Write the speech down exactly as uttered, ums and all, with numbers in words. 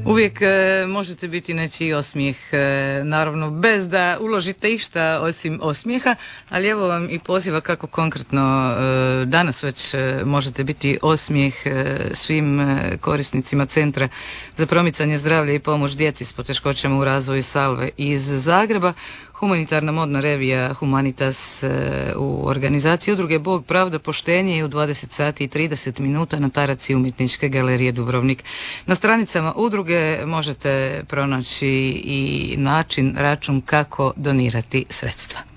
Uvijek e, možete biti nečiji osmijeh, e, naravno bez da uložite išta osim osmijeha, ali evo vam i poziva kako konkretno e, danas već e, možete biti osmijeh e, svim e, korisnicima Centra za promicanje zdravlja i pomoć djeci s poteškoćama u razvoju Salve iz Zagreba. Humanitarna modna revija Humanitas e, u organizaciji udruge Bog, pravda, poštenje i u dvadeset sati i trideset minuta na taraci Umjetničke galerije Dubrovnik. Na stranicama udruge možete pronaći i način, račun kako donirati sredstva.